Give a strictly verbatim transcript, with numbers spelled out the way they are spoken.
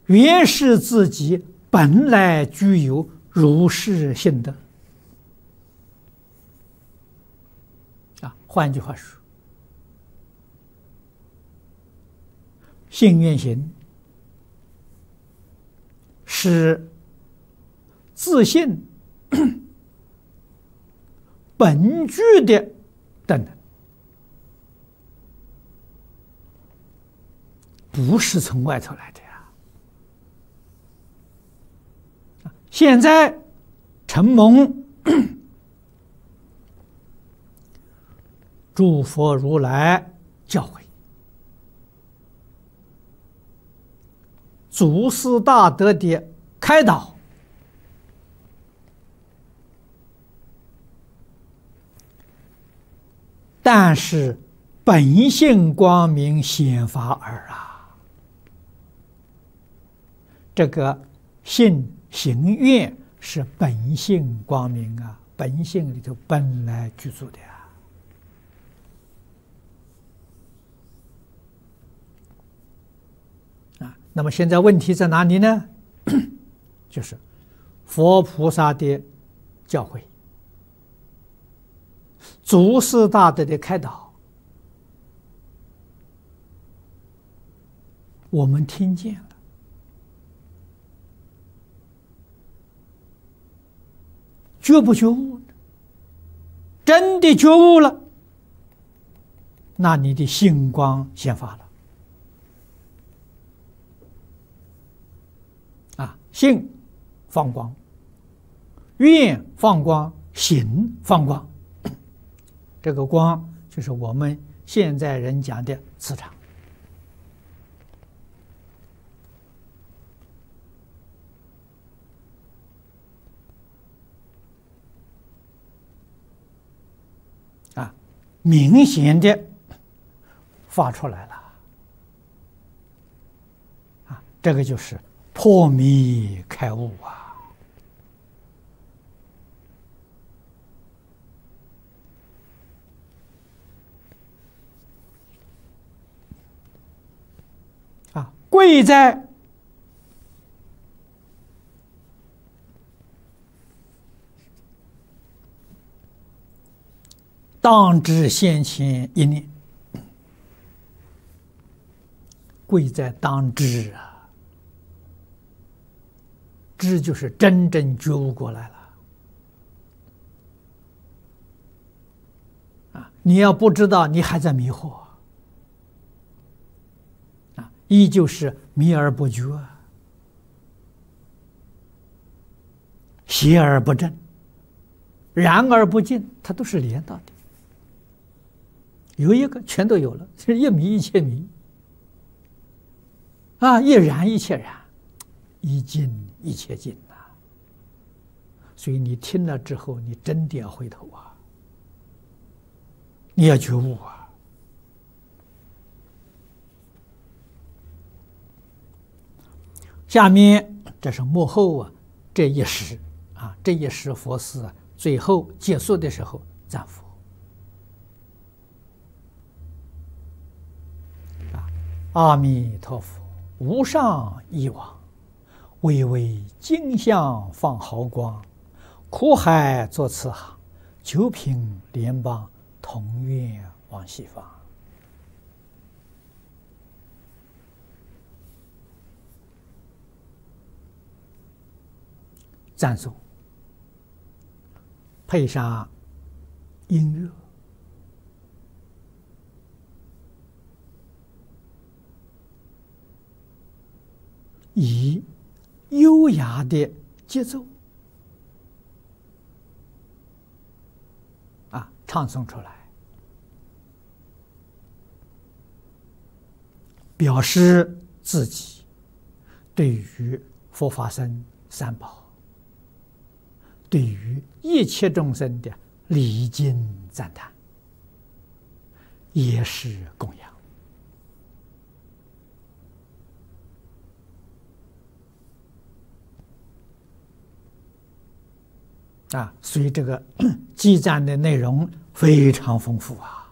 原是自己本来具有如是性德。啊，换句话说，信愿行是自信本具的德能，不是从外头来的呀。现在承蒙诸佛如来教诲，祖师大德的开导，但是本性光明显发耳啊！这个信行愿是本性光明啊，本性里头本来具足的啊。啊，那么现在问题在哪里呢？就是佛菩萨的教诲，祖师大德的开导，我们听见了，觉不觉悟呢？真的觉悟了，那你的星光显发了。啊，性放光，愿放光，行放光。这个光就是我们现在人讲的磁场。啊，明显的发出来了。啊，这个就是破迷开悟啊。啊，贵在当知现前一念，贵在当知啊，知就是真正觉悟过来了。啊，你要不知道，你还在迷惑。依旧是迷而不觉，邪而不正，然而不净，它都是连到的。有一个全都有了，就是一迷一切迷，啊，一然一切然，一净一切净呐。所以你听了之后，你真的要回头啊，你要觉悟啊。下面这是幕后啊，这一时啊，这一时佛事啊，最后结束的时候赞佛啊，阿弥陀佛，无上一往，巍巍金像放毫光，苦海作慈航，九品莲邦，同愿往西方。赞颂，配上音乐，以优雅的节奏啊唱诵出来，表示自己对于佛法僧三宝，对于一切众生的礼敬赞叹，也是供养啊。所以这个记赞的内容非常丰富啊。